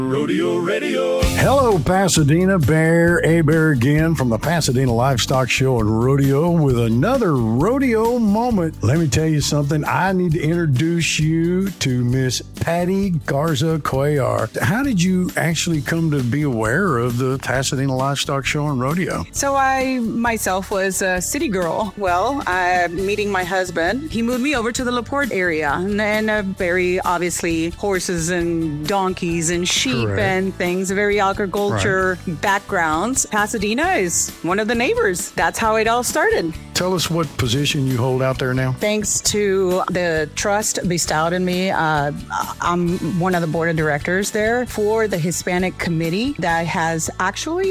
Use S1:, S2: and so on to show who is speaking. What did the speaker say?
S1: Rodeo Radio.
S2: Hello, Pasadena. Bear again from the Pasadena Livestock Show and Rodeo with another rodeo moment. Let me tell you something. I need to introduce you to Miss Patty Garza Cuellar. How did you actually come to be aware of the Pasadena Livestock Show and Rodeo?
S3: So I myself was a city girl. Well, meeting my husband, he moved me over to the LaPorte area, and very obviously horses and donkeys and sheep. Correct. And things, very agriculture backgrounds. Pasadena is one of the neighbors. That's how it all started.
S2: Tell us what position you hold out there now.
S3: Thanks to the trust bestowed in me, I'm one of the board of directors there for the Hispanic committee that has actually